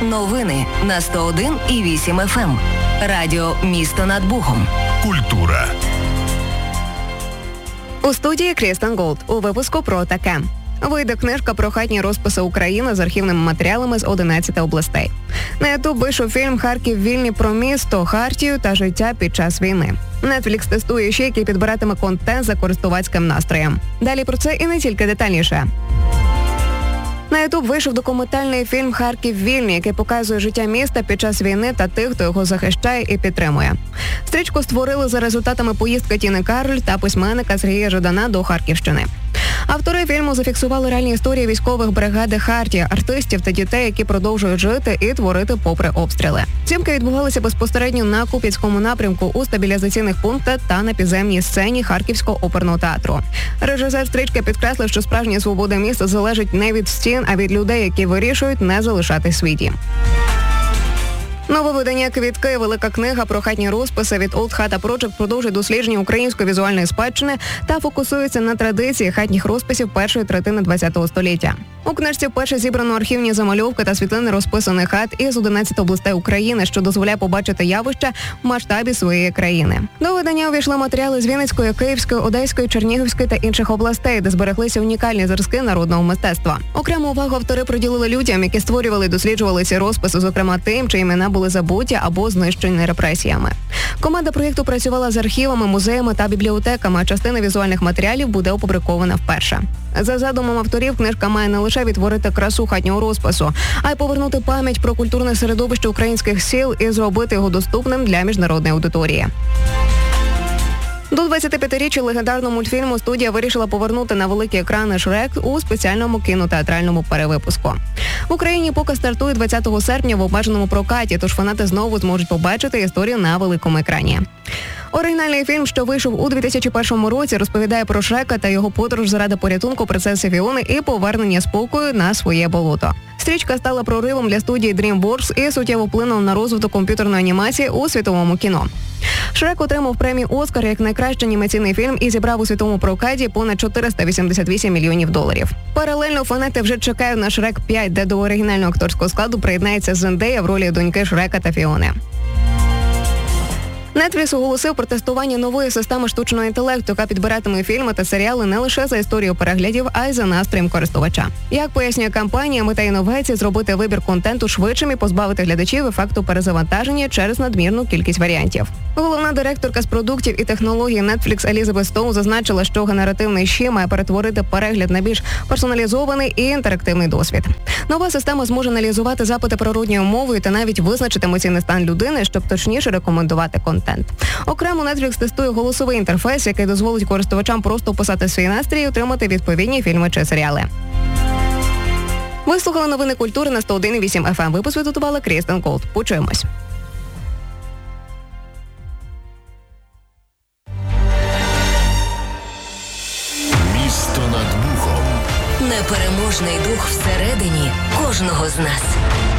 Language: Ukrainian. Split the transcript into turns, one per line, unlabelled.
Новини на 101,8 FM. Радіо «Місто над Богом».
Культура.
У студії Крістен Голд. У випуску про таке. Вийде книжка про хатні розписи України з архівними матеріалами з 11 областей. На Ютуб вийшов фільм «Харків вільний» про місто, хартію та життя під час війни. Netflix тестує ще, який підбиратиме контент за користувацьким настроєм. Далі про це і не тільки детальніше. На Ютуб вийшов документальний фільм «Харків вільний», який показує життя міста під час війни та тих, хто його захищає і підтримує. Стрічку створили за результатами поїздки Тіни Кароль та письменника Сергія Жадана до Харківщини. Автори фільму зафіксували реальні історії військових бригади «Хартія», артистів та дітей, які продовжують жити і творити попри обстріли. Зйомки відбувалися безпосередньо на Куп'янському напрямку у стабілізаційних пунктах та на підземній сцені Харківського оперного театру. Режисер стрічки підкреслив, що справжня свобода міста залежить не від стін, а від людей, які вирішують не залишати свій дім. Нове видання «Квітки», велика книга про хатні розписи від Old Hata Project продовжує дослідження української візуальної спадщини та фокусується на традиції хатніх розписів першої третини ХХ століття. У книжці вперше зібрано архівні замальовки та світлини розписаних хат із 11 областей України, що дозволяє побачити явища в масштабі своєї країни. До видання увійшли матеріали з Вінницької, Київської, Одеської, Чернігівської та інших областей, де збереглися унікальні зразки народного мистецтва. Окрему увагу автори приділили людям, які створювали і досліджували ці розписи, зокрема тим, чиї імена були забуті або знищені репресіями. Команда проєкту працювала з архівами, музеями та бібліотеками, а частина візуальних матеріалів буде опублікована вперше. За задумом авторів, книжка має не лише відтворити красу хатнього розпису, а й повернути пам'ять про культурне середовище українських сіл і зробити його доступним для міжнародної аудиторії. До 25-річчя легендарного мультфільму студія вирішила повернути на великі екрани «Шрек» у спеціальному кінотеатральному перевипуску. В Україні показ стартує 20 серпня в обмеженому прокаті, тож фанати знову зможуть побачити історію на великому екрані. Оригінальний фільм, що вийшов у 2001 році, розповідає про Шрека та його подорож заради порятунку принцеси Фіони і повернення спокою на своє болото. Стрічка стала проривом для студії DreamWorks і суттєво вплинула на розвиток комп'ютерної анімації у світовому кіно. Шрек отримав премію «Оскар» як найкращий анімаційний фільм і зібрав у світовому прокаті понад 488 мільйонів доларів. Паралельно фанати вже чекають на «Шрек 5», де до оригінального акторського складу приєднається Зендея в ролі доньки Шрека та Фіони. Netflix оголосив про тестування нової системи штучного інтелекту, яка підбиратиме фільми та серіали не лише за історію переглядів, а й за настроєм користувача. Як пояснює компанія, мета інновації – зробити вибір контенту швидшим і позбавити глядачів ефекту перезавантаження через надмірну кількість варіантів. Головна директорка з продуктів і технологій Netflix Елізабет Стоун зазначила, що генеративний ЩІ має перетворити перегляд на більш персоналізований і інтерактивний досвід. Нова система зможе аналізувати запити природньою мовою та навіть визначити емоційний стан людини, щоб точніше рекомендувати контент. Окремо Netflix тестує голосовий інтерфейс, який дозволить користувачам просто описати свій настрій і отримати відповідні фільми чи серіали. Ви слухали новини культури на 101,8 FM. Випуск підготувала Крістен Голд. Почуємось.
Місто над Бухом.
Непереможний дух всередині кожного з нас.